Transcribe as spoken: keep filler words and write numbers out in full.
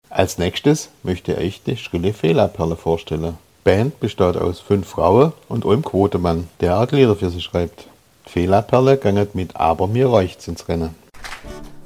Als nächstes möchte ich die Schrille Fela-Perle vorstellen. Die Band besteht aus fünf Frauen und einem Quotemann, der auch Lieder für sie schreibt. Die Fela-Perle ganget mit Aber mir reicht's ins Rennen.